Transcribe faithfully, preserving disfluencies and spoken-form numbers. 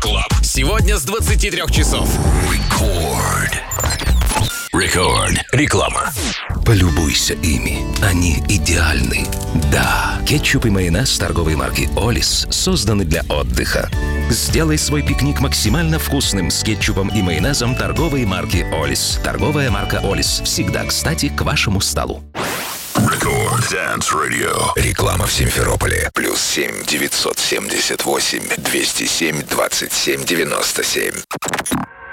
Club. Сегодня с двадцати трёх часов. Record. Record. Реклама. Полюбуйся ими. Они идеальны. Да, кетчуп и майонез торговой марки Олис созданы для отдыха. Сделай свой пикник максимально вкусным с кетчупом и майонезом торговой марки Олис. Торговая марка Олис всегда кстати к вашему столу. Record Dance Radio. Реклама в Симферополе. Плюс семь девятьсот семьдесят восемь двести семь двадцать семь девяносто семь.